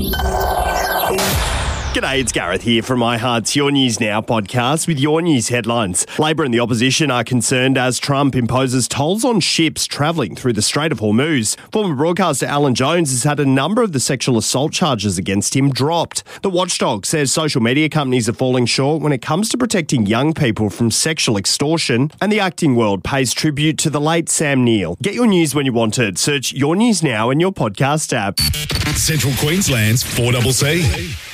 G'day, it's Gareth here from iHeart's Your News Now podcast with your news headlines. Labor and the opposition are concerned as Trump imposes tolls on ships travelling through the Strait of Hormuz. Former broadcaster Alan Jones has had a number of the sexual assault charges against him dropped. The watchdog says social media companies are falling short when it comes to protecting young people from sexual extortion. And the acting world pays tribute to the late Sam Neill. Get your news when you want it. Search Your News Now in your podcast app. Central Queensland's 4CC.